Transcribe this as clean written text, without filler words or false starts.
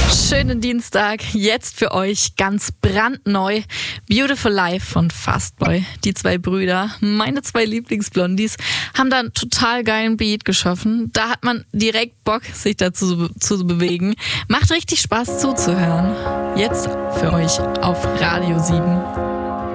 Schönen Dienstag, jetzt für euch ganz brandneu Beautiful Life von Fastboy. Die zwei Brüder, meine zwei Lieblingsblondies, haben da einen total geilen Beat geschaffen. Da hat man direkt Bock, sich dazu zu bewegen. Macht richtig Spaß zuzuhören. Jetzt für euch auf Radio 7.